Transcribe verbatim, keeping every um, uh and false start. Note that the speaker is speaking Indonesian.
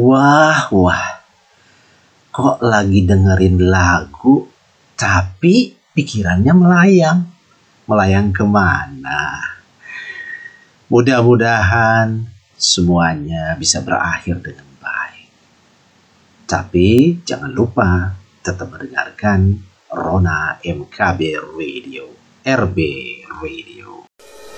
Wah, wah, kok lagi dengerin lagu, tapi pikirannya melayang. Melayang kemana? Mudah-mudahan semuanya bisa berakhir dengan baik. Tapi jangan lupa tetap mendengarkan Rona M K B Radio, R B Radio.